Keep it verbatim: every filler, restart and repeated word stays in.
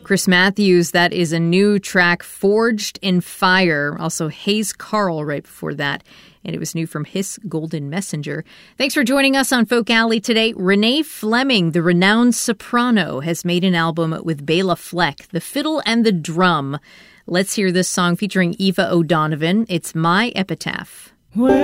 Chris Matthews, that is a new track, Forged in Fire. Also Hayes Carl right before that. And it was new from Hiss Golden Messenger. Thanks for joining us on Folk Alley today. Renee Fleming, the renowned soprano, has made an album with Bela Fleck, The Fiddle and the Drum. Let's hear this song featuring Eva O'Donovan. It's My Epitaph. Well,